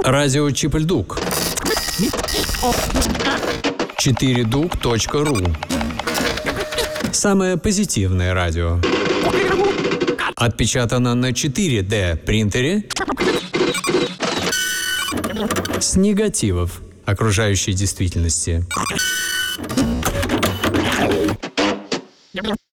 Радио Чип-Дук. 4duк.ру. Самое позитивное радио. Отпечатано на 4D принтере с негативов окружающей действительности.